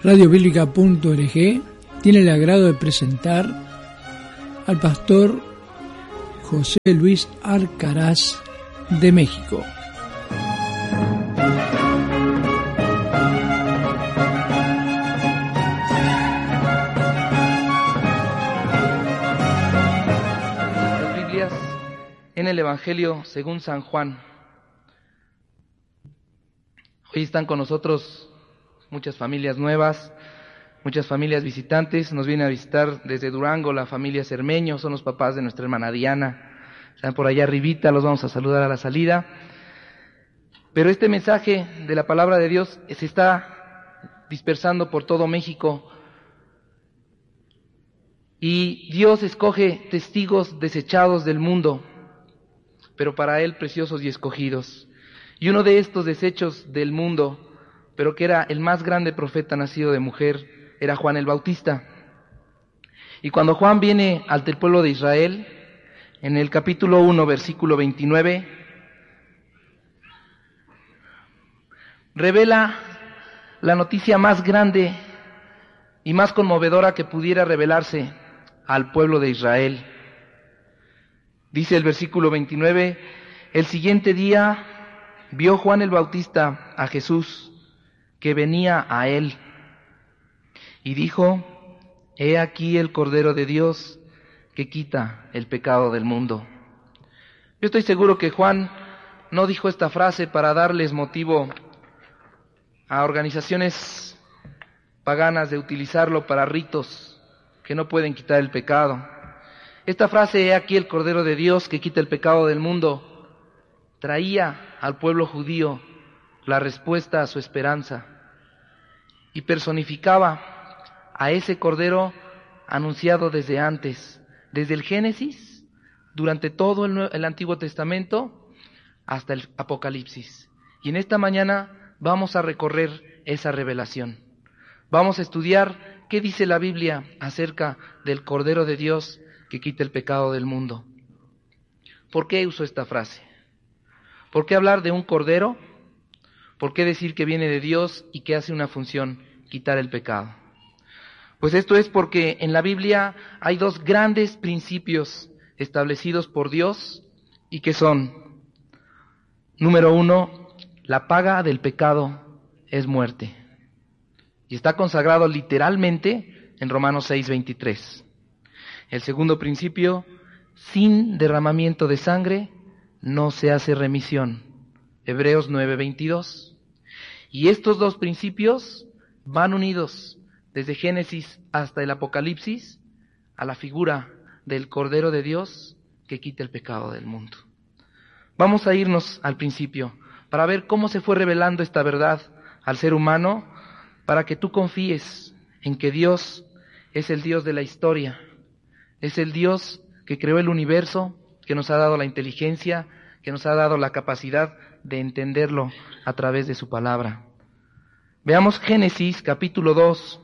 Radiobíblica.org tiene el agrado de presentar al pastor José Luis Arcaraz de México. Las Biblias en el Evangelio según San Juan. Hoy están con nosotros muchas familias nuevas, muchas familias visitantes. Nos viene a visitar desde Durango la familia Cermeño, son los papás de nuestra hermana Diana. Están por allá arribita, los vamos a saludar a la salida. Pero este mensaje de la palabra de Dios se está dispersando por todo México. Y Dios escoge testigos desechados del mundo, pero para Él preciosos y escogidos. Y uno de estos desechos del mundo, pero que era el más grande profeta nacido de mujer, era Juan el Bautista. Y cuando Juan viene ante el pueblo de Israel, en el capítulo 1, versículo 29, revela la noticia más grande y más conmovedora que pudiera revelarse al pueblo de Israel. Dice el versículo 29, el siguiente día vio Juan el Bautista a Jesús, que venía a él, y dijo, he aquí el Cordero de Dios que quita el pecado del mundo. Yo estoy seguro que Juan no dijo esta frase para darles motivo a organizaciones paganas de utilizarlo para ritos que no pueden quitar el pecado. Esta frase, he aquí el Cordero de Dios que quita el pecado del mundo, traía al pueblo judío la respuesta a su esperanza y personificaba a ese Cordero anunciado desde antes, desde el Génesis, durante todo el Antiguo Testamento, hasta el Apocalipsis. Y en esta mañana vamos a recorrer esa revelación. Vamos a estudiar qué dice la Biblia acerca del Cordero de Dios que quita el pecado del mundo. ¿Por qué uso esta frase? ¿Por qué hablar de un Cordero? ¿Por qué decir que viene de Dios y que hace una función, quitar el pecado? Pues esto es porque en la Biblia hay dos grandes principios establecidos por Dios y que son, número uno, la paga del pecado es muerte. Y está consagrado literalmente en Romanos 6:23. El segundo principio, sin derramamiento de sangre no se hace remisión. Hebreos 9:22. Y estos dos principios van unidos desde Génesis hasta el Apocalipsis a la figura del Cordero de Dios que quita el pecado del mundo. Vamos a irnos al principio para ver cómo se fue revelando esta verdad al ser humano, para que tú confíes en que Dios es el Dios de la historia, es el Dios que creó el universo, que nos ha dado la inteligencia, que nos ha dado la capacidad de entenderlo a través de su palabra. Veamos Génesis capítulo 2,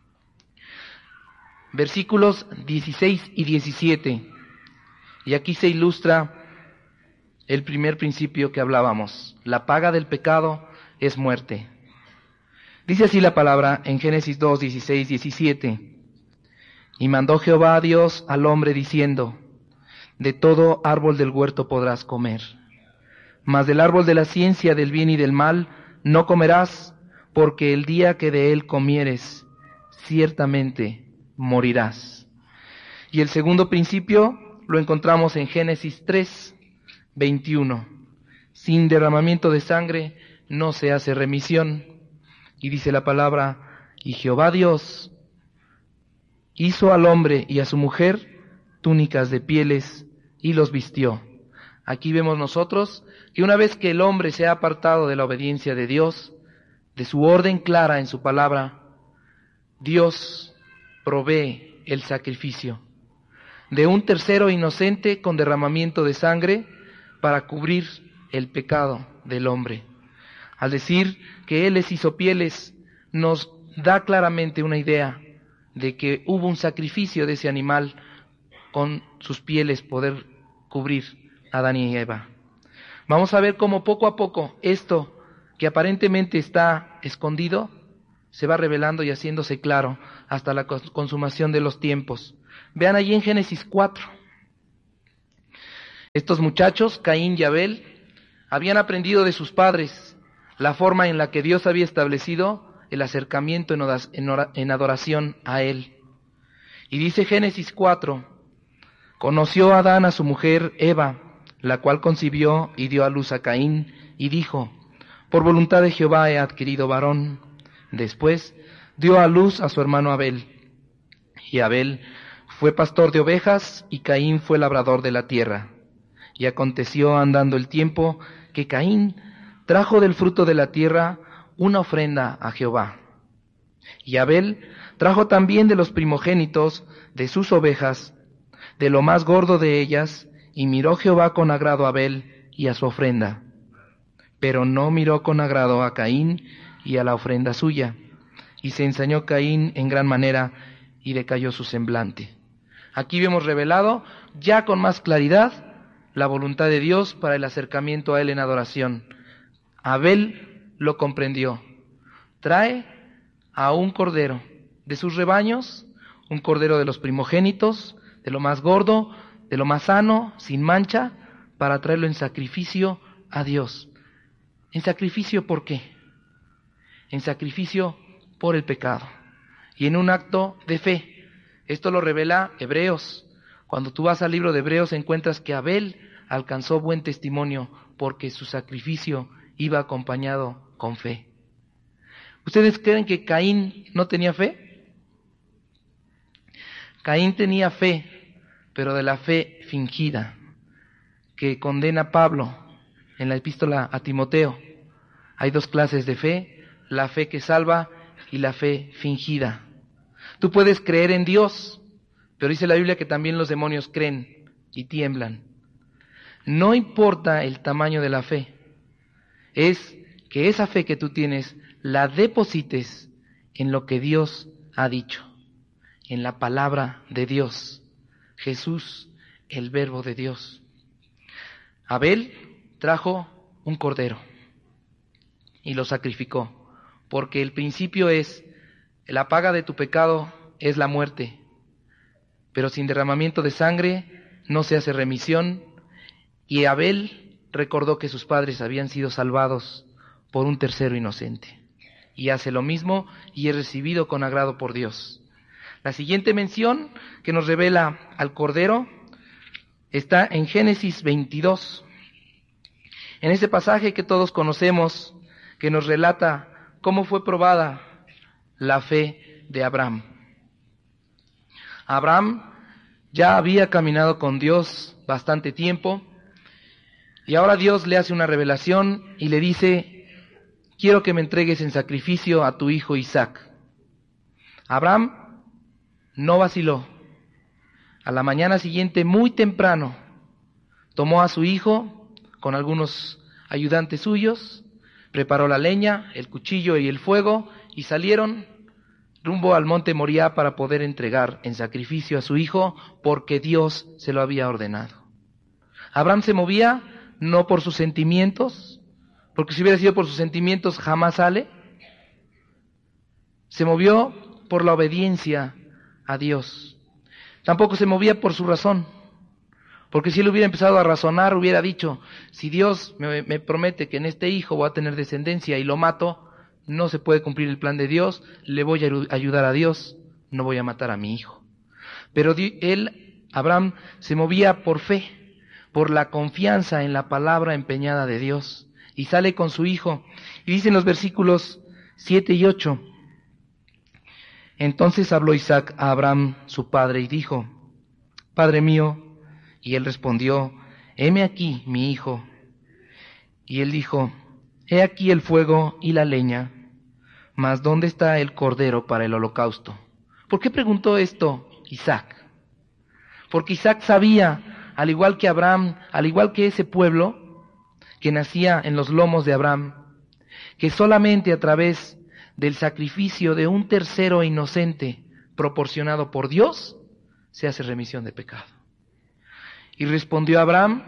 versículos 16 y 17. Y aquí se ilustra el primer principio que hablábamos. La paga del pecado es muerte. Dice así la palabra en Génesis 2, 16, 17. Y mandó Jehová a Dios al hombre diciendo, de todo árbol del huerto podrás comer, mas del árbol de la ciencia del bien y del mal no comerás, porque el día que de él comieres, ciertamente morirás. Y el segundo principio lo encontramos en Génesis 3, 21. Sin derramamiento de sangre no se hace remisión. Y dice la palabra, y Jehová Dios hizo al hombre y a su mujer túnicas de pieles y los vistió. Aquí vemos nosotros que una vez que el hombre se ha apartado de la obediencia de Dios, de su orden clara en su palabra, Dios provee el sacrificio de un tercero inocente con derramamiento de sangre para cubrir el pecado del hombre. Al decir que Él les hizo pieles, nos da claramente una idea de que hubo un sacrificio de ese animal con sus pieles poder cubrir a Adán y Eva. Vamos a ver cómo poco a poco esto que aparentemente está escondido se va revelando y haciéndose claro hasta la consumación de los tiempos. Vean allí en Génesis 4. Estos muchachos, Caín y Abel, habían aprendido de sus padres la forma en la que Dios había establecido el acercamiento en adoración a Él. Y dice Génesis 4, conoció Adán a su mujer Eva, la cual concibió y dio a luz a Caín, y dijo, por voluntad de Jehová he adquirido varón. Después dio a luz a su hermano Abel. Y Abel fue pastor de ovejas, y Caín fue labrador de la tierra. Y aconteció andando el tiempo, que Caín trajo del fruto de la tierra una ofrenda a Jehová. Y Abel trajo también de los primogénitos de sus ovejas, de lo más gordo de ellas, y miró Jehová con agrado a Abel y a su ofrenda. Pero no miró con agrado a Caín y a la ofrenda suya. Y se ensañó Caín en gran manera, y decayó su semblante. Aquí vemos revelado, ya con más claridad, la voluntad de Dios para el acercamiento a Él en adoración. Abel lo comprendió. Trae a un cordero de sus rebaños, un cordero de los primogénitos, de lo más gordo, de lo más sano, sin mancha, para traerlo en sacrificio a Dios. ¿En sacrificio por qué? En sacrificio por el pecado. Y en un acto de fe. Esto lo revela Hebreos. Cuando tú vas al libro de Hebreos encuentras que Abel alcanzó buen testimonio porque su sacrificio iba acompañado con fe. ¿Ustedes creen que Caín no tenía fe? Caín tenía fe, pero de la fe fingida, que condena Pablo en la epístola a Timoteo. Hay dos clases de fe, la fe que salva y la fe fingida. Tú puedes creer en Dios, pero dice la Biblia que también los demonios creen y tiemblan. No importa el tamaño de la fe, es que esa fe que tú tienes la deposites en lo que Dios ha dicho, en la palabra de Dios, Jesús, el Verbo de Dios. Abel trajo un cordero y lo sacrificó, porque el principio es, la paga de tu pecado es la muerte, pero sin derramamiento de sangre no se hace remisión. Y Abel recordó que sus padres habían sido salvados por un tercero inocente. Y hace lo mismo y es recibido con agrado por Dios. La siguiente mención que nos revela al Cordero está en Génesis 22. En ese pasaje que todos conocemos, que nos relata cómo fue probada la fe de Abraham. Abraham ya había caminado con Dios bastante tiempo, y ahora Dios le hace una revelación y le dice, quiero que me entregues en sacrificio a tu hijo Isaac. Abraham no vaciló. A la mañana siguiente, muy temprano, tomó a su hijo con algunos ayudantes suyos, preparó la leña, el cuchillo y el fuego y salieron rumbo al monte Moriah para poder entregar en sacrificio a su hijo porque Dios se lo había ordenado. Abraham se movía no por sus sentimientos, porque si hubiera sido por sus sentimientos jamás sale. Se movió por la obediencia a Dios. Tampoco se movía por su razón, porque si él hubiera empezado a razonar, hubiera dicho, si Dios me promete que en este hijo voy a tener descendencia y lo mato, no se puede cumplir el plan de Dios, le voy a ayudar a Dios, no voy a matar a mi hijo. Pero Abraham, se movía por fe, por la confianza en la palabra empeñada de Dios, y sale con su hijo, y dicen los versículos 7 y 8, entonces habló Isaac a Abraham su padre y dijo, Padre mío, y él respondió, heme aquí mi hijo. Y él dijo, he aquí el fuego y la leña, mas ¿dónde está el cordero para el holocausto? ¿Por qué preguntó esto Isaac? Porque Isaac sabía, al igual que Abraham, al igual que ese pueblo que nacía en los lomos de Abraham, que solamente a través del sacrificio de un tercero inocente proporcionado por Dios se hace remisión de pecado. Y respondió Abraham,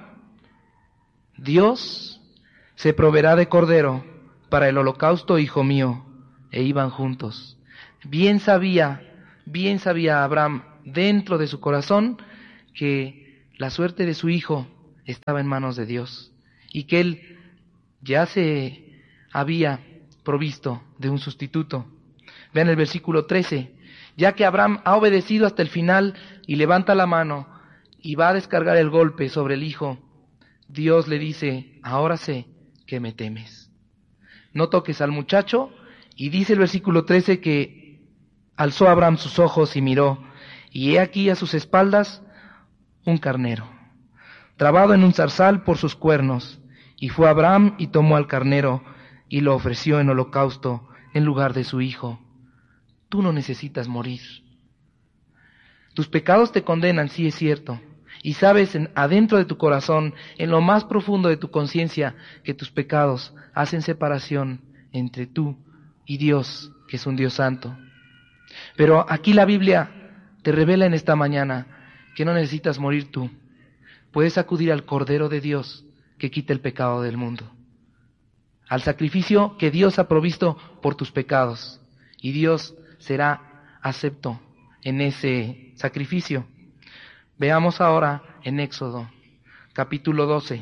Dios se proveerá de cordero para el holocausto, hijo mío, e iban juntos. Bien sabía Abraham dentro de su corazón que la suerte de su hijo estaba en manos de Dios y que él ya se había provisto de un sustituto. Vean el versículo 13. Ya que Abraham ha obedecido hasta el final y levanta la mano y va a descargar el golpe sobre el hijo, Dios le dice: ahora sé que me temes. No toques al muchacho. Y dice el versículo 13 que alzó Abraham sus ojos y miró, y he aquí a sus espaldas un carnero, trabado en un zarzal por sus cuernos. Y fue Abraham y tomó al carnero y lo ofreció en holocausto en lugar de su hijo. Tú no necesitas morir. Tus pecados te condenan, sí es cierto, y sabes adentro de tu corazón, en lo más profundo de tu conciencia, que tus pecados hacen separación entre tú y Dios, que es un Dios santo. Pero aquí la Biblia te revela en esta mañana que no necesitas morir tú. Puedes acudir al Cordero de Dios que quita el pecado del mundo, al sacrificio que Dios ha provisto por tus pecados, y Dios será acepto en ese sacrificio. Veamos ahora en Éxodo, capítulo 12.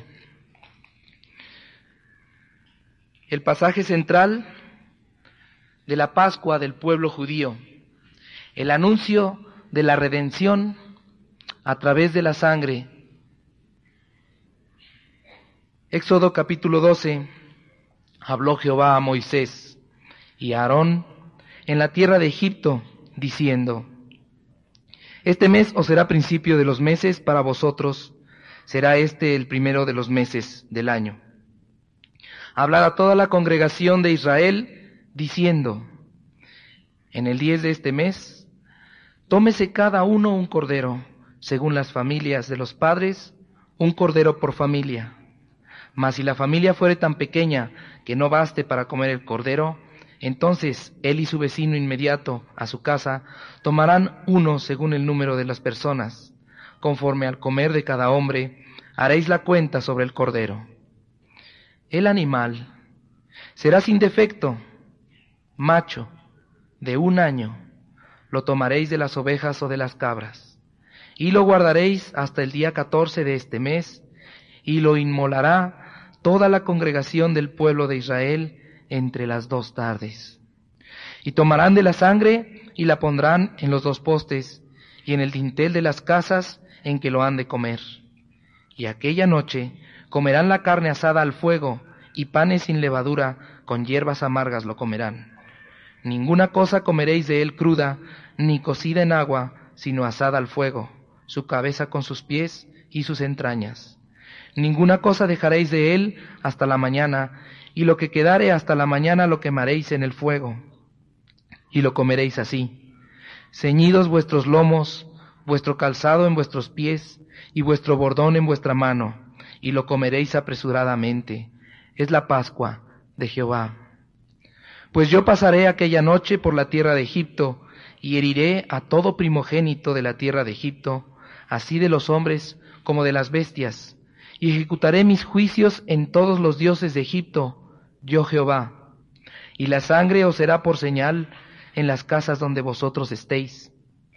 El pasaje central de la Pascua del pueblo judío, el anuncio de la redención a través de la sangre. Éxodo capítulo 12, habló Jehová a Moisés y a Aarón en la tierra de Egipto, diciendo: este mes os será principio de los meses para vosotros, será este el primero de los meses del año. Hablad a toda la congregación de Israel, diciendo: en el 10 de este mes, tómese cada uno un cordero, según las familias de los padres, un cordero por familia. Mas si la familia fuere tan pequeña que no baste para comer el cordero, entonces él y su vecino inmediato a su casa tomarán uno según el número de las personas. Conforme al comer de cada hombre, haréis la cuenta sobre el cordero. El animal será sin defecto, macho, de 1 año, lo tomaréis de las ovejas o de las cabras, y lo guardaréis hasta el día 14 de este mes, y lo inmolará toda la congregación del pueblo de Israel entre las 2 tardes. Y tomarán de la sangre y la pondrán en los 2 postes y en el dintel de las casas en que lo han de comer. Y aquella noche comerán la carne asada al fuego, y panes sin levadura con hierbas amargas lo comerán. Ninguna cosa comeréis de él cruda, ni cocida en agua, sino asada al fuego, su cabeza con sus pies y sus entrañas. Ninguna cosa dejaréis de él hasta la mañana, y lo que quedare hasta la mañana lo quemaréis en el fuego, y lo comeréis así: ceñidos vuestros lomos, vuestro calzado en vuestros pies, y vuestro bordón en vuestra mano, y lo comeréis apresuradamente. Es la Pascua de Jehová. Pues yo pasaré aquella noche por la tierra de Egipto, y heriré a todo primogénito de la tierra de Egipto, así de los hombres como de las bestias, y ejecutaré mis juicios en todos los dioses de Egipto, yo Jehová. Y la sangre os será por señal en las casas donde vosotros estéis.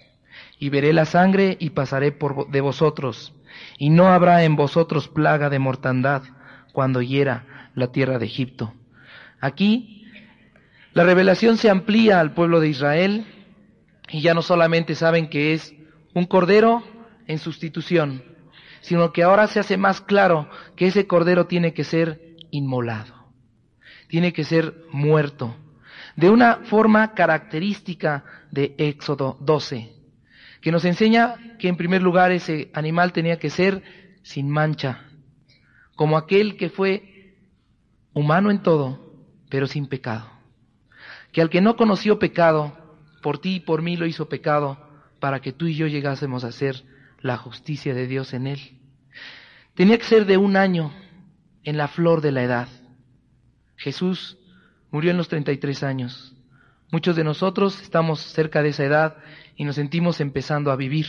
Y veré la sangre y pasaré de vosotros, y no habrá en vosotros plaga de mortandad cuando hiera la tierra de Egipto. Aquí la revelación se amplía al pueblo de Israel, y ya no solamente saben que es un cordero en sustitución, sino que ahora se hace más claro que ese cordero tiene que ser inmolado, tiene que ser muerto, de una forma característica de Éxodo 12, que nos enseña que en primer lugar ese animal tenía que ser sin mancha, como aquel que fue humano en todo, pero sin pecado. Que al que no conoció pecado, por ti y por mí lo hizo pecado, para que tú y yo llegásemos a ser la justicia de Dios en él. Tenía que ser de 1 año, en la flor de la edad. Jesús murió en los 33 años. Muchos de nosotros estamos cerca de esa edad y nos sentimos empezando a vivir.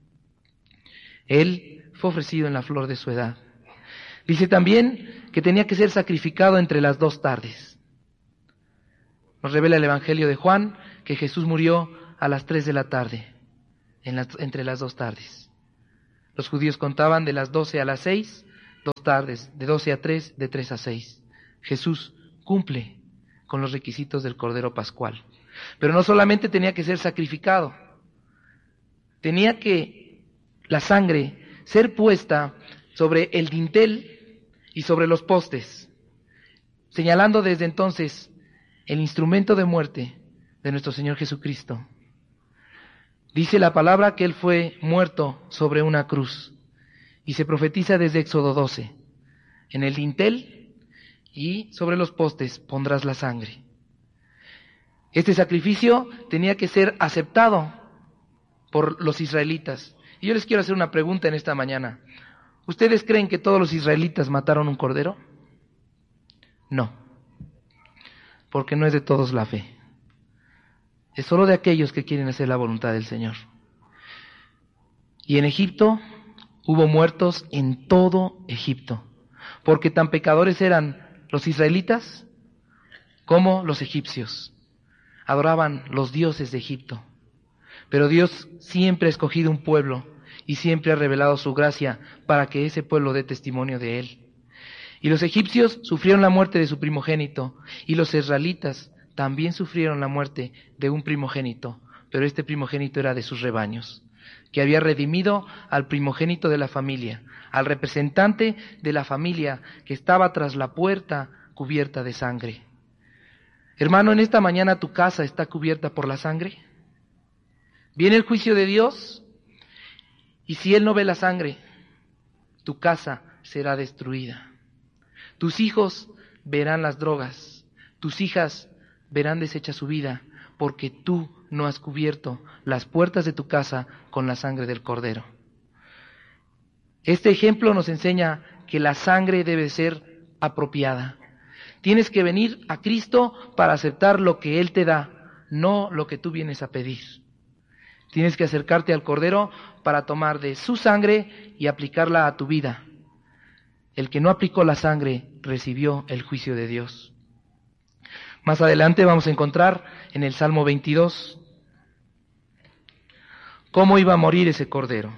Él fue ofrecido en la flor de su edad. Dice también que tenía que ser sacrificado entre las 2 tardes. Nos revela el Evangelio de Juan que Jesús murió a las 3 de la tarde, entre las 2 tardes. Los judíos contaban de las 12 a las 6, 2 tardes, de 12 a 3, de 3 a 6. Jesús cumple con los requisitos del Cordero Pascual. Pero no solamente tenía que ser sacrificado, tenía que la sangre ser puesta sobre el dintel y sobre los postes, señalando desde entonces el instrumento de muerte de nuestro Señor Jesucristo. Dice la palabra que Él fue muerto sobre una cruz, y se profetiza desde Éxodo 12. En el dintel y sobre los postes pondrás la sangre. Este sacrificio tenía que ser aceptado por los israelitas. Y yo les quiero hacer una pregunta en esta mañana. ¿Ustedes creen que todos los israelitas mataron un cordero? No, porque no es de todos la fe. Es solo de aquellos que quieren hacer la voluntad del Señor. Y en Egipto hubo muertos en todo Egipto, porque tan pecadores eran los israelitas como los egipcios. Adoraban los dioses de Egipto. Pero Dios siempre ha escogido un pueblo y siempre ha revelado su gracia para que ese pueblo dé testimonio de Él. Y los egipcios sufrieron la muerte de su primogénito, y los israelitas también sufrieron la muerte de un primogénito, pero este primogénito era de sus rebaños, que había redimido al primogénito de la familia, al representante de la familia que estaba tras la puerta cubierta de sangre. Hermano, en esta mañana tu casa está cubierta por la sangre. Viene el juicio de Dios, y si Él no ve la sangre, tu casa será destruida. Tus hijos verán las drogas, tus hijas verán deshecha su vida, porque tú no has cubierto las puertas de tu casa con la sangre del Cordero. Este ejemplo nos enseña que la sangre debe ser apropiada. Tienes que venir a Cristo para aceptar lo que Él te da, no lo que tú vienes a pedir. Tienes que acercarte al Cordero para tomar de su sangre y aplicarla a tu vida. El que no aplicó la sangre recibió el juicio de Dios. Más adelante vamos a encontrar en el Salmo 22 cómo iba a morir ese Cordero.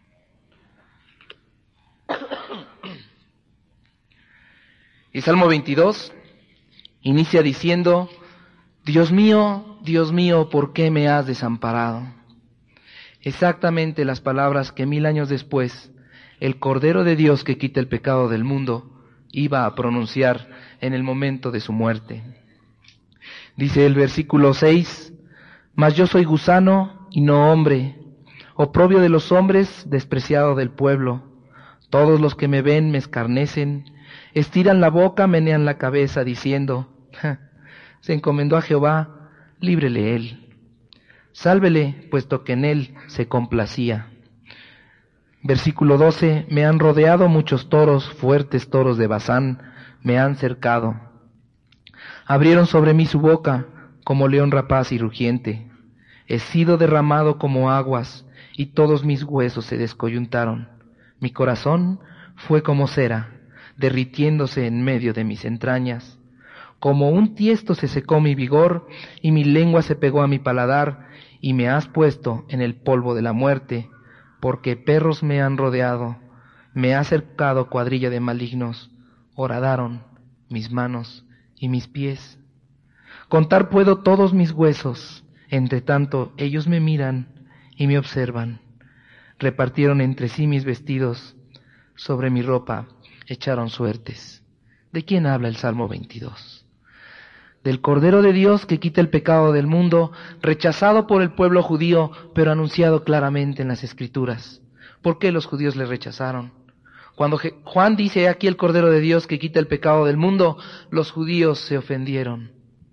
El Salmo 22 inicia diciendo: Dios mío, ¿por qué me has desamparado? Exactamente las palabras que 1000 años después el Cordero de Dios que quita el pecado del mundo iba a pronunciar en el momento de su muerte. Dice el versículo 6, mas yo soy gusano y no hombre, oprobio de los hombres, despreciado del pueblo. Todos los que me ven me escarnecen, estiran la boca, menean la cabeza, diciendo, se encomendó a Jehová, líbrele él. Sálvele, puesto que en él se complacía. Versículo 12, me han rodeado muchos toros, fuertes toros de Basán, me han cercado. Abrieron sobre mí su boca, como león rapaz y rugiente. He sido derramado como aguas, y todos mis huesos se descoyuntaron. Mi corazón fue como cera, derritiéndose en medio de mis entrañas. Como un tiesto se secó mi vigor, y mi lengua se pegó a mi paladar, y me has puesto en el polvo de la muerte, porque perros me han rodeado, me ha cercado cuadrilla de malignos, horadaron mis manos y mis pies. Contar puedo todos mis huesos, entre tanto ellos me miran y me observan. Repartieron entre sí mis vestidos, sobre mi ropa echaron suertes. ¿De quién habla el Salmo 22? Del Cordero de Dios que quita el pecado del mundo, rechazado por el pueblo judío, pero anunciado claramente en las Escrituras. ¿Por qué los judíos le rechazaron? Cuando Juan dice aquí el Cordero de Dios que quita el pecado del mundo, los judíos se ofendieron.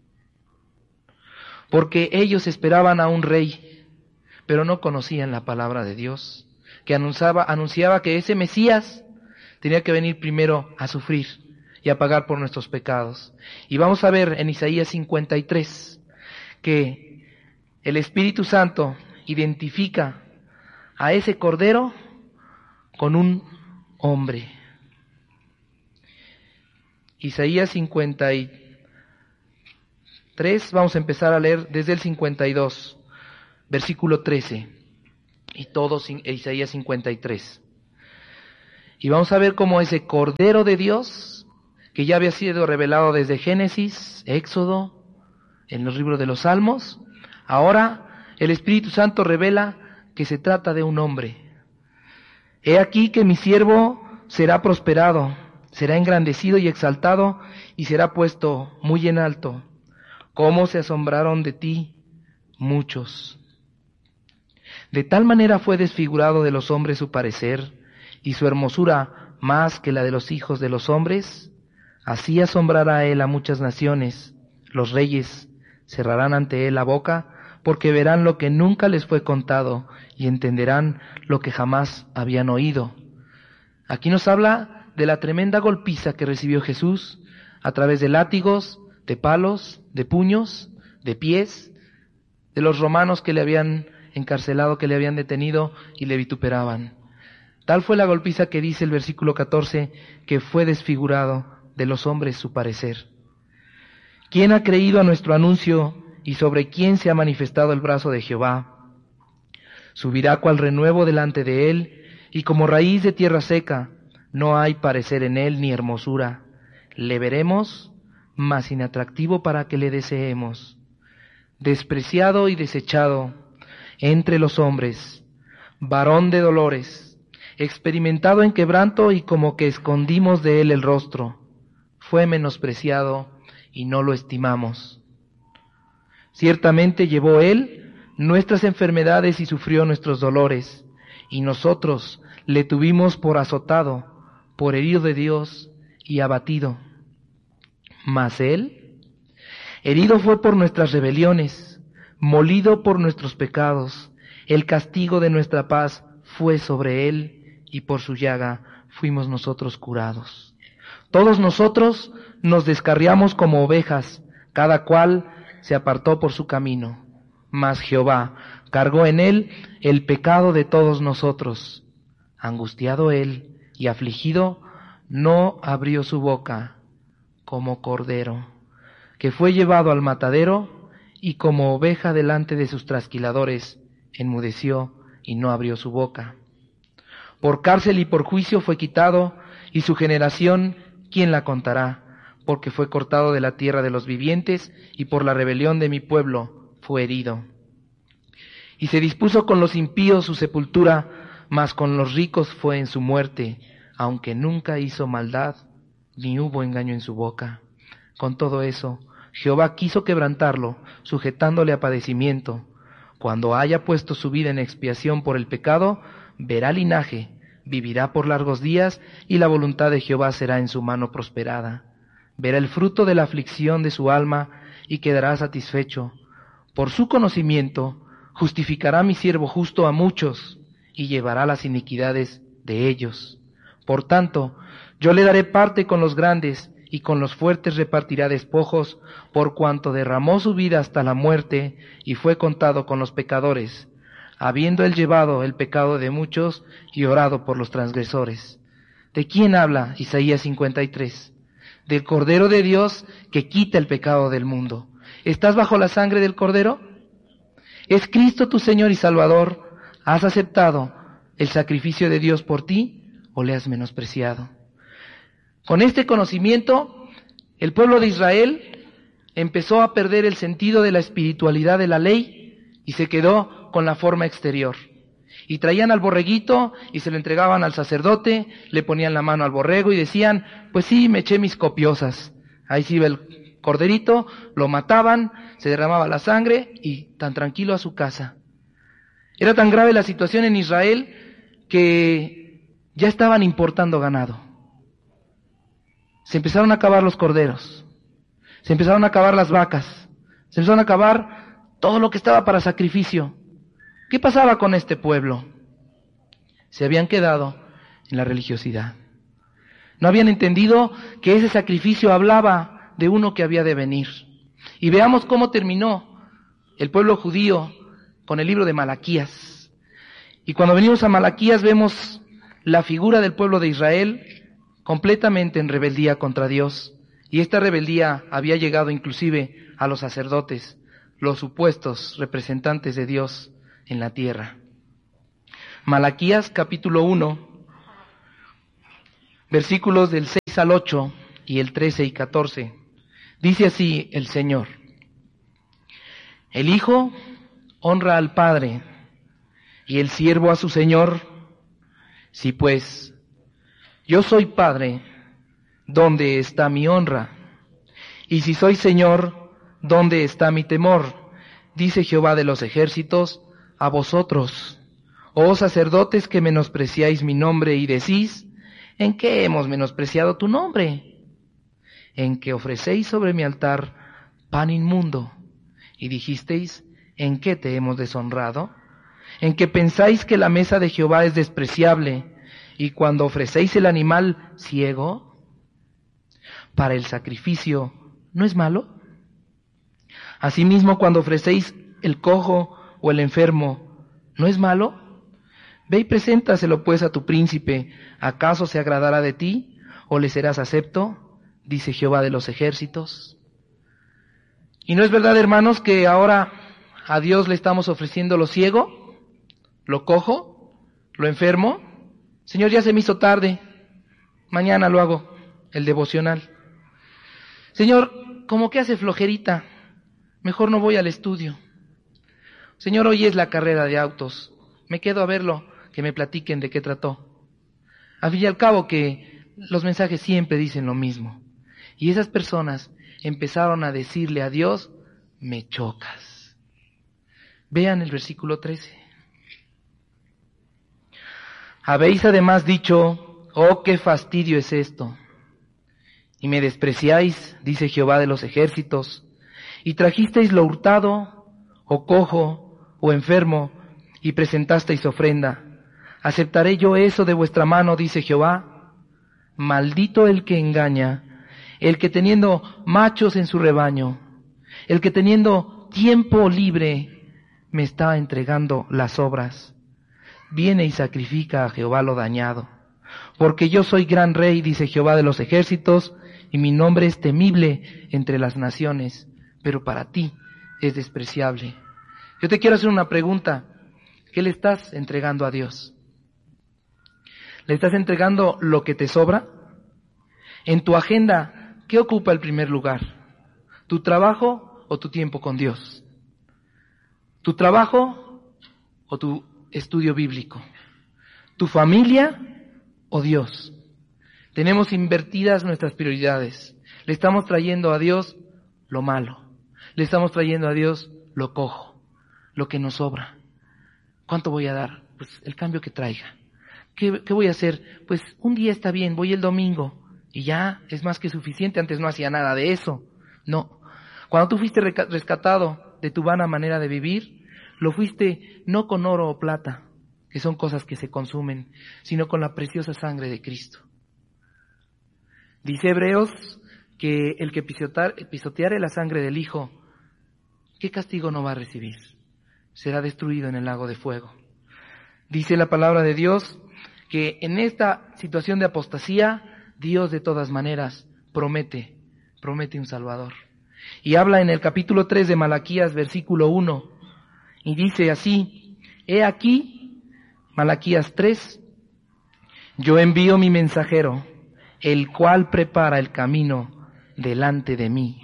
Porque ellos esperaban a un rey, pero no conocían la palabra de Dios, que anunciaba que ese Mesías tenía que venir primero a sufrir y a pagar por nuestros pecados. Y vamos a ver en Isaías 53 que el Espíritu Santo identifica a ese Cordero con un hombre. Isaías 53, 3, vamos a empezar a leer desde el 52, versículo 13, y todo Isaías 53. Y vamos a ver cómo ese Cordero de Dios, que ya había sido revelado desde Génesis, Éxodo, en los libros de los Salmos, ahora el Espíritu Santo revela que se trata de un hombre. He aquí que mi siervo será prosperado, será engrandecido y exaltado, y será puesto muy en alto. ¿Cómo se asombraron de ti muchos? De tal manera fue desfigurado de los hombres su parecer, y su hermosura más que la de los hijos de los hombres. Así asombrará él a muchas naciones. Los reyes cerrarán ante él la boca, porque verán lo que nunca les fue contado, y entenderán lo que jamás habían oído. Aquí nos habla de la tremenda golpiza que recibió Jesús a través de látigos, de palos, de puños, de pies, de los romanos que le habían encarcelado, que le habían detenido y le vituperaban. Tal fue la golpiza que dice el versículo 14, que fue desfigurado de los hombres su parecer. ¿Quién ha creído a nuestro anuncio y sobre quién se ha manifestado el brazo de Jehová? Subirá cual renuevo delante de él, y como raíz de tierra seca, no hay parecer en él ni hermosura. Le veremos, mas inatractivo para que le deseemos. Despreciado y desechado entre los hombres, varón de dolores, experimentado en quebranto y como que escondimos de él el rostro. Fue menospreciado y no lo estimamos. Ciertamente llevó él nuestras enfermedades y sufrió nuestros dolores, y nosotros le tuvimos por azotado, por herido de Dios y abatido. Mas él, herido fue por nuestras rebeliones, molido por nuestros pecados. El castigo de nuestra paz fue sobre él, y por su llaga fuimos nosotros curados. Todos nosotros nos descarriamos como ovejas, cada cual se apartó por su camino. Mas Jehová cargó en él el pecado de todos nosotros. Angustiado él y afligido, no abrió su boca, como cordero, que fue llevado al matadero, y como oveja delante de sus trasquiladores, enmudeció y no abrió su boca. Por cárcel y por juicio fue quitado, y su generación, ¿quién la contará? Porque fue cortado de la tierra de los vivientes, y por la rebelión de mi pueblo fue herido. Y se dispuso con los impíos su sepultura, mas con los ricos fue en su muerte, aunque nunca hizo maldad, ni hubo engaño en su boca. Con todo eso, Jehová quiso quebrantarlo, sujetándole a padecimiento. Cuando haya puesto su vida en expiación por el pecado, verá linaje, vivirá por largos días, y la voluntad de Jehová será en su mano prosperada. Verá el fruto de la aflicción de su alma, y quedará satisfecho. Por su conocimiento, justificará mi siervo justo a muchos, y llevará las iniquidades de ellos. Por tanto, yo le daré parte con los grandes, y con los fuertes repartirá despojos, por cuanto derramó su vida hasta la muerte, y fue contado con los pecadores, habiendo él llevado el pecado de muchos, y orado por los transgresores. ¿De quién habla Isaías 53? Del Cordero de Dios que quita el pecado del mundo. ¿Estás bajo la sangre del Cordero? ¿Es Cristo tu Señor y Salvador? ¿Has aceptado el sacrificio de Dios por ti o le has menospreciado? Con este conocimiento, el pueblo de Israel empezó a perder el sentido de la espiritualidad de la ley y se quedó con la forma exterior. Y traían al borreguito y se lo entregaban al sacerdote, le ponían la mano al borrego y decían, pues sí, me eché mis copiosas. Ahí sí iba el corderito, lo mataban, se derramaba la sangre y tan tranquilo a su casa. Era tan grave la situación en Israel que ya estaban importando ganado. Se empezaron a acabar los corderos, se empezaron a acabar las vacas, se empezaron a acabar todo lo que estaba para sacrificio. ¿Qué pasaba con este pueblo? Se habían quedado en la religiosidad. No habían entendido que ese sacrificio hablaba de uno que había de venir. Y veamos cómo terminó el pueblo judío con el libro de Malaquías. Y cuando venimos a Malaquías vemos la figura del pueblo de Israel completamente en rebeldía contra Dios Y esta rebeldía había llegado inclusive a los sacerdotes, los supuestos representantes de Dios en la tierra. Malaquías capítulo 1, versículos del 6 al 8 y el 13 y 14. Dice así el Señor: el Hijo honra al Padre y el siervo a su Señor. Si pues yo soy Padre, ¿dónde está mi honra? Y si soy Señor, ¿dónde está mi temor? Dice Jehová de los ejércitos a vosotros, oh sacerdotes que menospreciáis mi nombre y decís: ¿en qué hemos menospreciado tu nombre? En que ofrecéis sobre mi altar pan inmundo. Y dijisteis: ¿en qué te hemos deshonrado? En que pensáis que la mesa de Jehová es despreciable, y cuando ofrecéis el animal ciego para el sacrificio, ¿no es malo? Asimismo, cuando ofrecéis el cojo o el enfermo, ¿no es malo? Ve y preséntaselo pues a tu príncipe. ¿Acaso se agradará de ti, o le serás acepto? Dice Jehová de los ejércitos. ¿Y no es verdad, hermanos, que ahora a Dios le estamos ofreciendo lo ciego, lo cojo, lo enfermo? Señor, ya se me hizo tarde, mañana lo hago, el devocional. Señor, como que hace flojerita, mejor no voy al estudio. Señor, hoy es la carrera de autos, me quedo a verlo, que me platiquen de qué trató. Al fin y al cabo que los mensajes siempre dicen lo mismo. Y esas personas empezaron a decirle a Dios: me chocas. Vean el versículo 13. Habéis además dicho: oh, qué fastidio es esto. Y me despreciáis, dice Jehová de los ejércitos, y trajisteis lo hurtado, o cojo, o enfermo, y presentasteis ofrenda. ¿Aceptaré yo eso de vuestra mano? Dice Jehová. Maldito el que engaña, el que teniendo machos en su rebaño, el que teniendo tiempo libre, me está entregando las obras. Viene y sacrifica a Jehová lo dañado. Porque yo soy gran rey, dice Jehová de los ejércitos, y mi nombre es temible entre las naciones, pero para ti es despreciable. Yo te quiero hacer una pregunta. ¿Qué le estás entregando a Dios? ¿Le estás entregando lo que te sobra? En tu agenda, ¿qué ocupa el primer lugar? ¿Tu trabajo o tu tiempo con Dios? ¿Tu trabajo o tu estudio bíblico? ¿Tu familia o Dios? Tenemos invertidas nuestras prioridades. Le estamos trayendo a Dios lo malo. Le estamos trayendo a Dios lo cojo, lo que nos sobra. ¿Cuánto voy a dar? Pues el cambio que traiga. ¿Qué voy a hacer? Pues un día está bien, voy el domingo y ya es más que suficiente. Antes no hacía nada de eso. No. Cuando tú fuiste rescatado de tu vana manera de vivir, lo fuiste no con oro o plata, que son cosas que se consumen, sino con la preciosa sangre de Cristo. Dice Hebreos que el que pisoteare la sangre del Hijo, ¿qué castigo no va a recibir? Será destruido en el lago de fuego. Dice la palabra de Dios que en esta situación de apostasía, Dios de todas maneras promete un Salvador. Y habla en el capítulo 3 de Malaquías, versículo 1, y dice así: he aquí, Malaquías 3, yo envío mi mensajero, el cual prepara el camino delante de mí.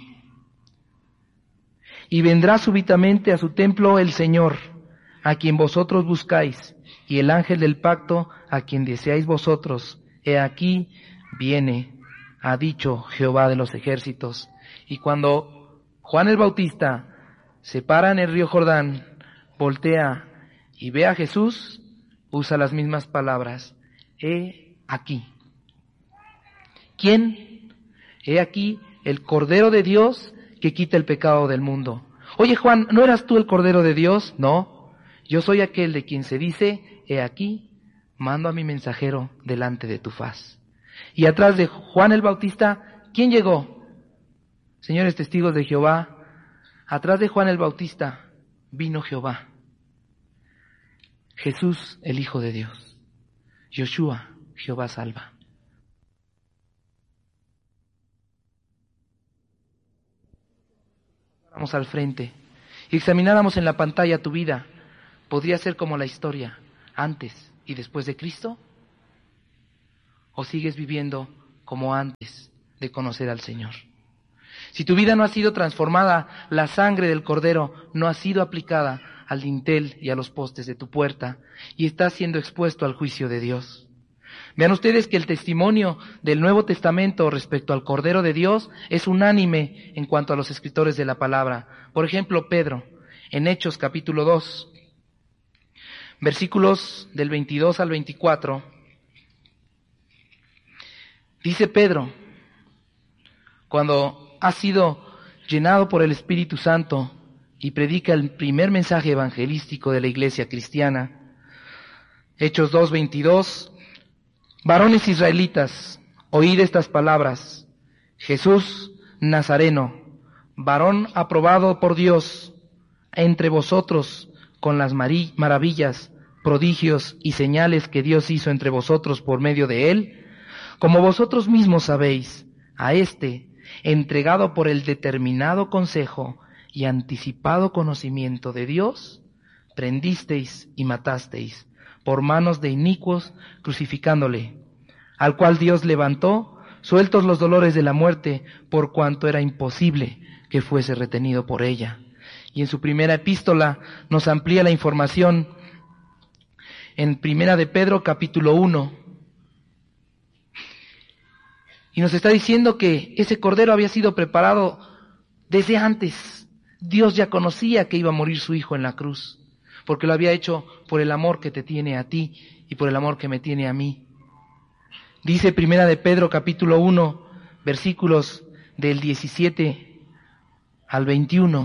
Y vendrá súbitamente a su templo el Señor, a quien vosotros buscáis, y el ángel del pacto, a quien deseáis vosotros. He aquí, viene, ha dicho Jehová de los ejércitos. Y cuando Juan el Bautista se para en el río Jordán, voltea y ve a Jesús, usa las mismas palabras: he aquí. ¿Quién? He aquí el Cordero de Dios que quita el pecado del mundo. Oye, Juan, ¿no eras tú el Cordero de Dios? No, yo soy aquel de quien se dice: he aquí, mando a mi mensajero delante de tu faz. Y atrás de Juan el Bautista, ¿quién llegó? Señores testigos de Jehová, atrás de Juan el Bautista vino Jehová. Jesús, el Hijo de Dios. Yoshua, Jehová salva. Vamos al frente y examináramos en la pantalla tu vida, ¿podría ser como la historia antes y después de Cristo? ¿O sigues viviendo como antes de conocer al Señor? Si tu vida no ha sido transformada, la sangre del Cordero no ha sido aplicada al dintel y a los postes de tu puerta y estás siendo expuesto al juicio de Dios. Vean ustedes que el testimonio del Nuevo Testamento respecto al Cordero de Dios es unánime en cuanto a los escritores de la palabra. Por ejemplo, Pedro, en Hechos capítulo 2, versículos del 22 al 24, dice Pedro, cuando ha sido llenado por el Espíritu Santo y predica el primer mensaje evangelístico de la iglesia cristiana, Hechos 2:22, varones israelitas, oíd estas palabras, Jesús Nazareno, varón aprobado por Dios entre vosotros con las maravillas, prodigios y señales que Dios hizo entre vosotros por medio de él, como vosotros mismos sabéis, a éste, entregado por el determinado consejo y anticipado conocimiento de Dios, prendisteis y matasteis por manos de inicuos, crucificándole, al cual Dios levantó, sueltos los dolores de la muerte, por cuanto era imposible que fuese retenido por ella. Y en su primera epístola nos amplía la información en Primera de Pedro capítulo 1. Y nos está diciendo que ese Cordero había sido preparado desde antes. Dios ya conocía que iba a morir su Hijo en la cruz, porque lo había hecho por el amor que te tiene a ti y por el amor que me tiene a mí. Dice Primera de Pedro capítulo 1, versículos del 17 al 21.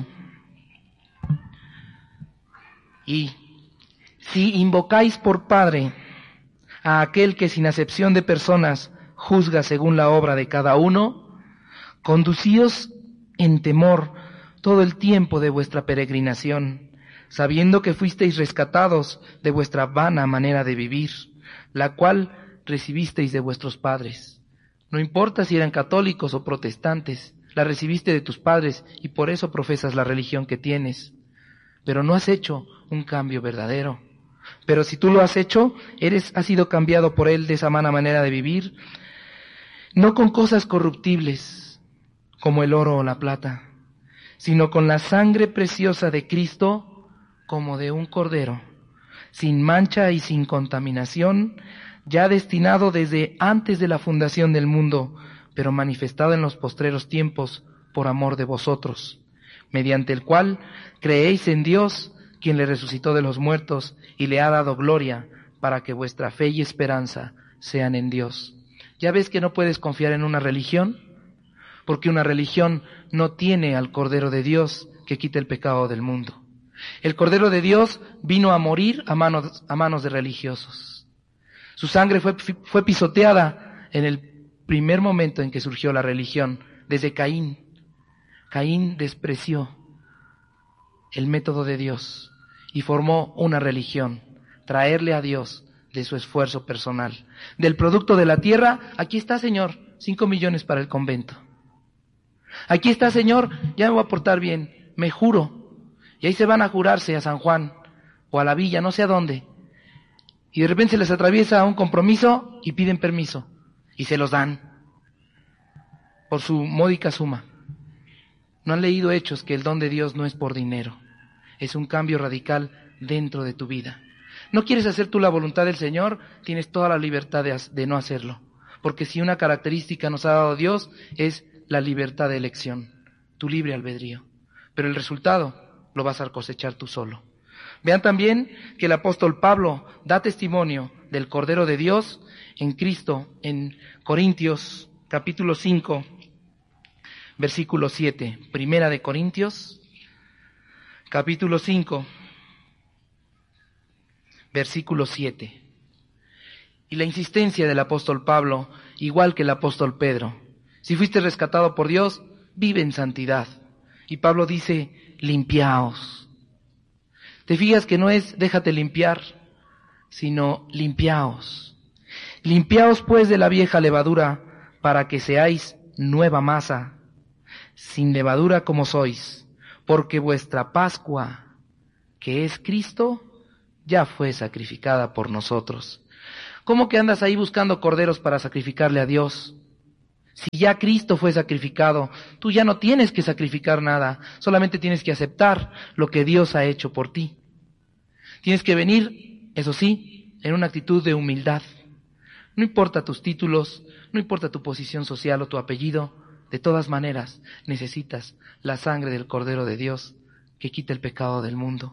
Y si invocáis por Padre a aquel que sin acepción de personas juzga según la obra de cada uno, conducíos en temor todo el tiempo de vuestra peregrinación, sabiendo que fuisteis rescatados de vuestra vana manera de vivir, la cual recibisteis de vuestros padres. No importa si eran católicos o protestantes, la recibiste de tus padres y por eso profesas la religión que tienes, pero no has hecho un cambio verdadero. Pero si tú lo has hecho, has sido cambiado por él de esa vana manera de vivir, no con cosas corruptibles, como el oro o la plata, sino con la sangre preciosa de Cristo, como de un cordero, sin mancha y sin contaminación, ya destinado desde antes de la fundación del mundo, pero manifestado en los postreros tiempos por amor de vosotros, mediante el cual creéis en Dios, quien le resucitó de los muertos y le ha dado gloria, para que vuestra fe y esperanza sean en Dios. ¿Ya ves que no puedes confiar en una religión? Porque una religión no tiene al Cordero de Dios que quita el pecado del mundo. El Cordero de Dios vino a morir a manos de religiosos. Su sangre fue pisoteada en el primer momento en que surgió la religión, desde Caín. Caín despreció el método de Dios y formó una religión, traerle a Dios de su esfuerzo personal. Del producto de la tierra, aquí está, Señor, 5 millones para el convento. Aquí está, Señor, ya me voy a portar bien, me juro. Y ahí se van a jurarse a San Juan o a la villa, no sé a dónde. Y de repente se les atraviesa un compromiso y piden permiso. Y se los dan por su módica suma. No han leído Hechos que el don de Dios no es por dinero. Es un cambio radical dentro de tu vida. ¿No quieres hacer tú la voluntad del Señor? Tienes toda la libertad de no hacerlo. Porque si una característica nos ha dado Dios es la libertad de elección, tu libre albedrío. Pero el resultado lo vas a cosechar tú solo. Vean también que el apóstol Pablo da testimonio del Cordero de Dios en Cristo en Corintios capítulo 5, versículo 7. Primera de Corintios, capítulo 5, versículo 7. Y la insistencia del apóstol Pablo, igual que el apóstol Pedro. Si fuiste rescatado por Dios, vive en santidad. Y Pablo dice, limpiaos. Te fijas que no es déjate limpiar, sino limpiaos. Limpiaos pues de la vieja levadura, para que seáis nueva masa, sin levadura como sois, porque vuestra Pascua, que es Cristo, ya fue sacrificada por nosotros. ¿Cómo que andas ahí buscando corderos para sacrificarle a Dios? Si ya Cristo fue sacrificado, tú ya no tienes que sacrificar nada, solamente tienes que aceptar lo que Dios ha hecho por ti. Tienes que venir, eso sí, en una actitud de humildad. No importa tus títulos, no importa tu posición social o tu apellido, de todas maneras necesitas la sangre del Cordero de Dios que quita el pecado del mundo.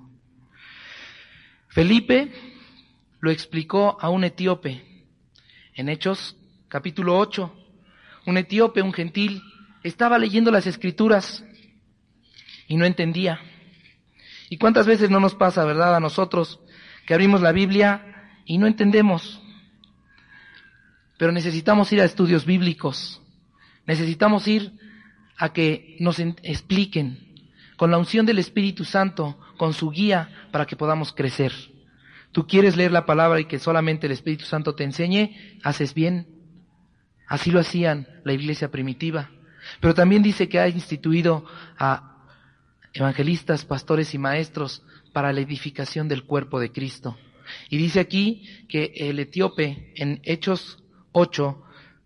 Felipe lo explicó a un etíope en Hechos capítulo 8. Un etíope, un gentil, estaba leyendo las Escrituras y no entendía. ¿Y cuántas veces no nos pasa, verdad, a nosotros que abrimos la Biblia y no entendemos? Pero necesitamos ir a estudios bíblicos, necesitamos ir a que nos expliquen con la unción del Espíritu Santo, con su guía para que podamos crecer. Tú quieres leer la palabra y que solamente el Espíritu Santo te enseñe, haces bien. Así lo hacían la iglesia primitiva. Pero también dice que ha instituido a evangelistas, pastores y maestros para la edificación del cuerpo de Cristo. Y dice aquí que el etíope en Hechos 8,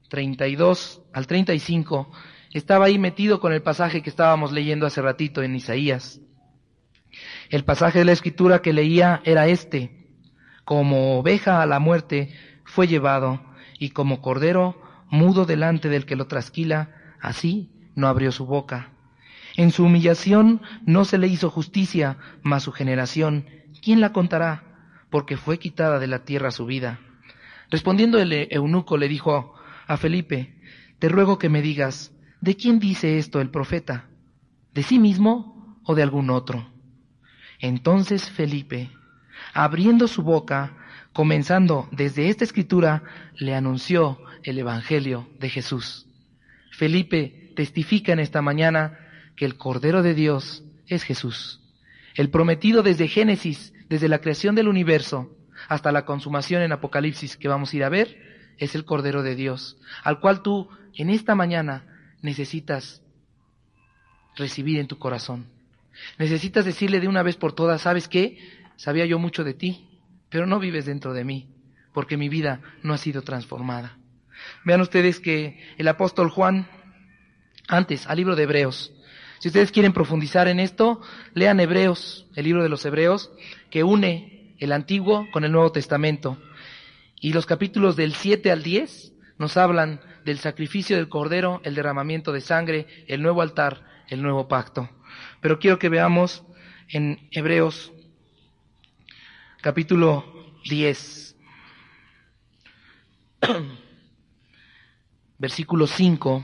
32 al 35, estaba ahí metido con el pasaje que estábamos leyendo hace ratito en Isaías. El pasaje de la Escritura que leía era este: como oveja a la muerte fue llevado, y como cordero mudo delante del que lo trasquila, así no abrió su boca. En su humillación no se le hizo justicia, mas su generación, ¿quién la contará? Porque fue quitada de la tierra su vida. Respondiendo el eunuco le dijo a Felipe: te ruego que me digas, ¿de quién dice esto el profeta? ¿De sí mismo o de algún otro? Entonces Felipe, abriendo su boca, comenzando desde esta escritura, le anunció el Evangelio de Jesús. Felipe testifica en esta mañana que el Cordero de Dios es Jesús, el prometido desde Génesis, desde la creación del universo, hasta la consumación en Apocalipsis que vamos a ir a ver, es el Cordero de Dios, al cual tú en esta mañana necesitas recibir en tu corazón. Necesitas decirle de una vez por todas: ¿sabes qué? Sabía yo mucho de ti, pero no vives dentro de mí, porque mi vida no ha sido transformada. Vean ustedes que el apóstol Juan, antes, al libro de Hebreos, si ustedes quieren profundizar en esto, lean Hebreos, el libro de los Hebreos, que une el Antiguo con el Nuevo Testamento. Y los capítulos del 7 al 10 nos hablan del sacrificio del Cordero, el derramamiento de sangre, el nuevo altar, el nuevo pacto. Pero quiero que veamos en Hebreos capítulo 10, versículo 5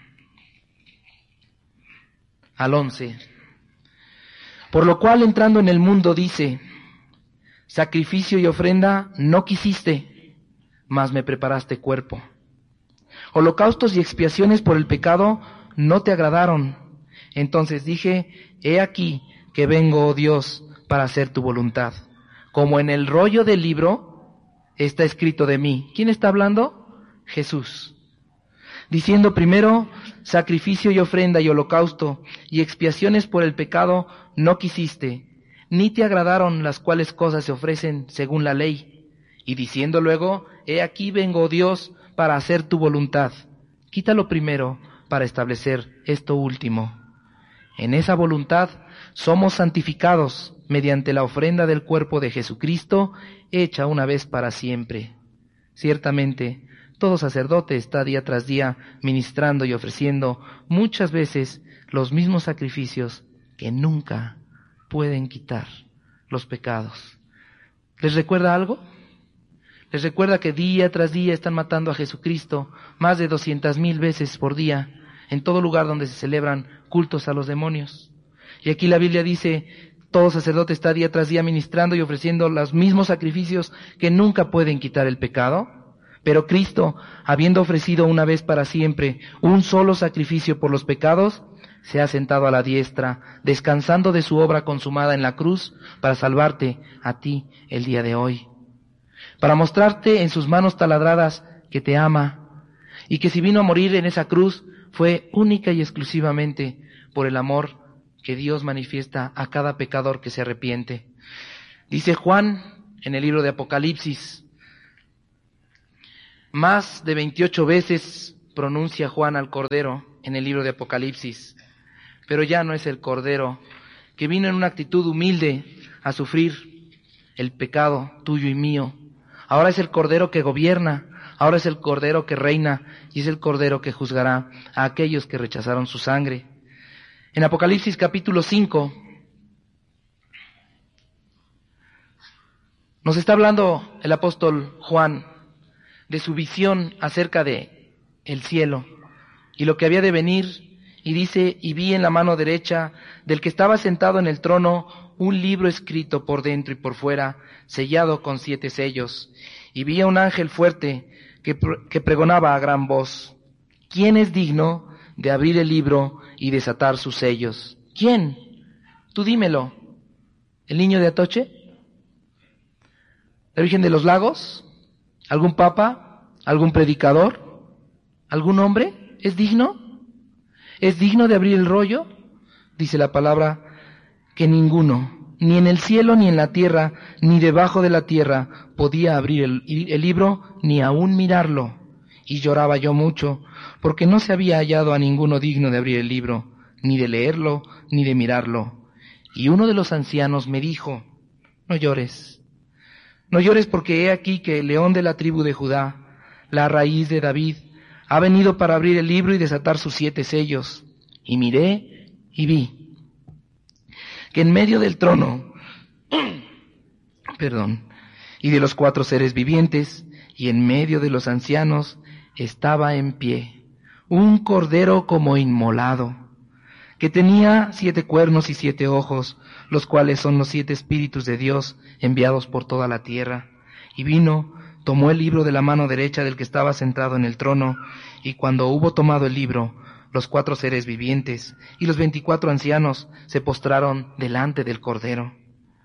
al 11. Por lo cual, entrando en el mundo, dice: sacrificio y ofrenda no quisiste, mas me preparaste cuerpo. Holocaustos y expiaciones por el pecado no te agradaron. Entonces dije: he aquí que vengo, oh Dios, para hacer tu voluntad. Como en el rollo del libro está escrito de mí. ¿Quién está hablando? Jesús. Diciendo primero: sacrificio y ofrenda y holocausto y expiaciones por el pecado no quisiste, ni te agradaron, las cuales cosas se ofrecen según la ley. Y diciendo luego: he aquí vengo, oh Dios, para hacer tu voluntad. Quítalo primero para establecer esto último. En esa voluntad somos santificados mediante la ofrenda del cuerpo de Jesucristo, hecha una vez para siempre. Ciertamente, todo sacerdote está día tras día ministrando y ofreciendo muchas veces los mismos sacrificios que nunca pueden quitar los pecados. ¿Les recuerda algo? ¿Les recuerda que día tras día están matando a Jesucristo más de 200,000 veces por día en todo lugar donde se celebran cultos a los demonios? Y aquí la Biblia dice: todo sacerdote está día tras día ministrando y ofreciendo los mismos sacrificios que nunca pueden quitar el pecado. Pero Cristo, habiendo ofrecido una vez para siempre un solo sacrificio por los pecados, se ha sentado a la diestra, descansando de su obra consumada en la cruz, para salvarte a ti el día de hoy. Para mostrarte en sus manos taladradas que te ama, y que si vino a morir en esa cruz fue única y exclusivamente por el amor que Dios manifiesta a cada pecador que se arrepiente. Dice Juan en el libro de Apocalipsis, más de 28 veces pronuncia Juan al Cordero en el libro de Apocalipsis, pero ya no es el Cordero que vino en una actitud humilde a sufrir el pecado tuyo y mío. Ahora es el Cordero que gobierna, ahora es el Cordero que reina y es el Cordero que juzgará a aquellos que rechazaron su sangre. En Apocalipsis capítulo 5 nos está hablando el apóstol Juan de su visión acerca de el cielo y lo que había de venir, y dice: y vi en la mano derecha del que estaba sentado en el trono un libro escrito por dentro y por fuera, sellado con 7 sellos, y vi a un ángel fuerte que pregonaba a gran voz: ¿quién es digno de abrir el libro y desatar sus sellos? ¿Quién? Tú dímelo. ¿El niño de Atoche? ¿La Virgen de los Lagos? ¿Algún papa? ¿Algún predicador? ¿Algún hombre? ¿Es digno? ¿Es digno de abrir el rollo? Dice la palabra que ninguno, ni en el cielo, ni en la tierra, ni debajo de la tierra, podía abrir el libro, ni aún mirarlo. Y lloraba yo mucho, porque no se había hallado a ninguno digno de abrir el libro, ni de leerlo, ni de mirarlo. Y uno de los ancianos me dijo: no llores. No llores, porque he aquí que el león de la tribu de Judá, la raíz de David, ha venido para abrir el libro y desatar sus 7 sellos. Y miré y vi que en medio del trono, y de los 4 seres vivientes, y en medio de los ancianos, estaba en pie un cordero como inmolado, que tenía 7 cuernos y 7 ojos, los cuales son los 7 espíritus de Dios enviados por toda la tierra. Y vino, tomó el libro de la mano derecha del que estaba sentado en el trono, y cuando hubo tomado el libro, los 4 seres vivientes y los 24 ancianos se postraron delante del Cordero.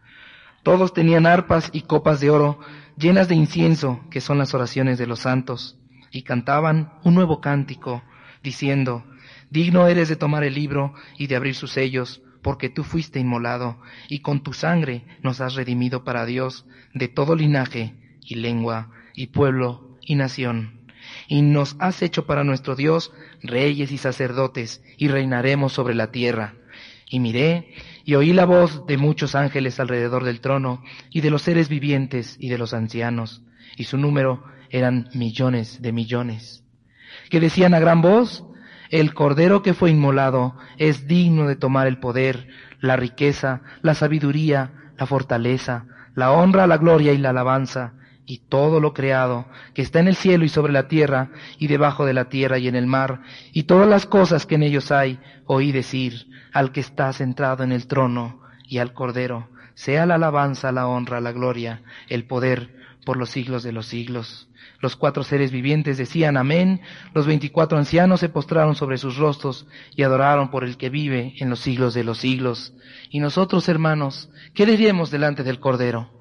Todos tenían arpas y copas de oro llenas de incienso, que son las oraciones de los santos, y cantaban un nuevo cántico, diciendo: digno eres de tomar el libro y de abrir sus sellos, porque tú fuiste inmolado, y con tu sangre nos has redimido para Dios de todo linaje y lengua y pueblo y nación. Y nos has hecho para nuestro Dios reyes y sacerdotes, y reinaremos sobre la tierra. Y miré y oí la voz de muchos ángeles alrededor del trono, y de los seres vivientes y de los ancianos, y su número eran millones de millones, que decían a gran voz: el Cordero que fue inmolado es digno de tomar el poder, la riqueza, la sabiduría, la fortaleza, la honra, la gloria y la alabanza. Y todo lo creado, que está en el cielo y sobre la tierra, y debajo de la tierra y en el mar, y todas las cosas que en ellos hay, oí decir al que está sentado en el trono y al Cordero: sea la alabanza, la honra, la gloria, el poder, por los siglos de los siglos. Los 4 seres vivientes decían amén, los 24 ancianos se postraron sobre sus rostros y adoraron por el que vive en los siglos de los siglos. Y nosotros, hermanos, ¿qué diremos delante del Cordero?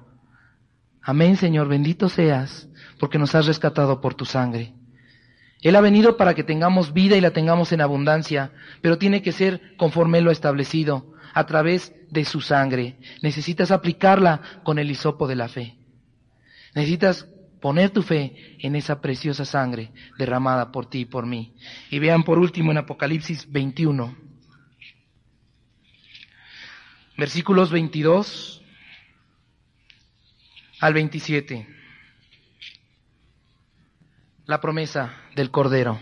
Amén, Señor, bendito seas, porque nos has rescatado por tu sangre. Él ha venido para que tengamos vida y la tengamos en abundancia, pero tiene que ser conforme Él lo ha establecido, a través de su sangre. Necesitas aplicarla con el hisopo de la fe. Necesitas poner tu fe en esa preciosa sangre derramada por ti y por mí. Y vean por último en Apocalipsis 21, versículos 22 al 27. La promesa del Cordero.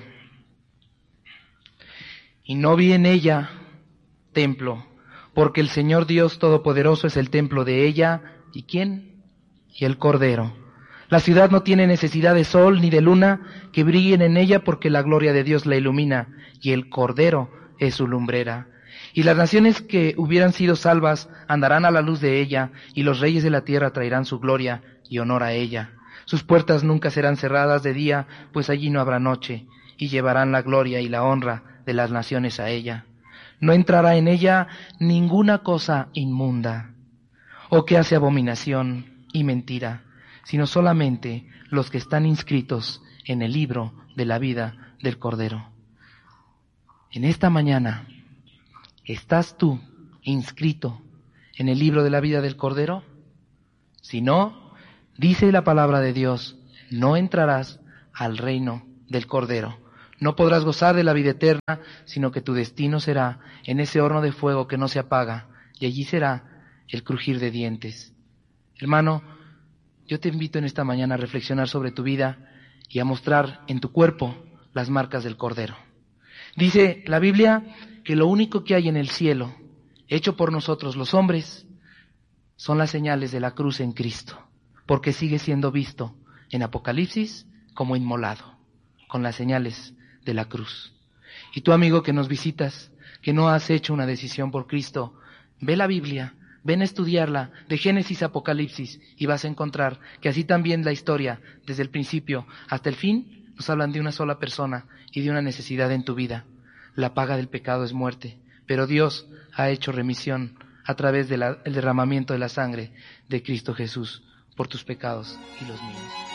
Y no vi en ella templo, porque el Señor Dios Todopoderoso es el templo de ella. ¿Y quién? Y el Cordero. La ciudad no tiene necesidad de sol ni de luna que brillen en ella, porque la gloria de Dios la ilumina, y el Cordero es su lumbrera. Y las naciones que hubieran sido salvas andarán a la luz de ella, y los reyes de la tierra traerán su gloria y honor a ella. Sus puertas nunca serán cerradas de día, pues allí no habrá noche, y llevarán la gloria y la honra de las naciones a ella. No entrará en ella ninguna cosa inmunda, o que hace abominación y mentira, sino solamente los que están inscritos en el libro de la vida del Cordero. En esta mañana, ¿estás tú inscrito en el libro de la vida del Cordero? Si no, dice la palabra de Dios, no entrarás al reino del Cordero. No podrás gozar de la vida eterna, sino que tu destino será en ese horno de fuego que no se apaga, y allí será el crujir de dientes. Hermano, yo te invito en esta mañana a reflexionar sobre tu vida y a mostrar en tu cuerpo las marcas del Cordero. Dice la Biblia que lo único que hay en el cielo, hecho por nosotros los hombres, son las señales de la cruz en Cristo, porque sigue siendo visto en Apocalipsis como inmolado, con las señales de la cruz. Y tú, amigo, que nos visitas, que no has hecho una decisión por Cristo, ve la Biblia, ven a estudiarla de Génesis a Apocalipsis y vas a encontrar que así también la historia, desde el principio hasta el fin, nos hablan de una sola persona y de una necesidad en tu vida. La paga del pecado es muerte, pero Dios ha hecho remisión a través del derramamiento de la sangre de Cristo Jesús por tus pecados y los míos.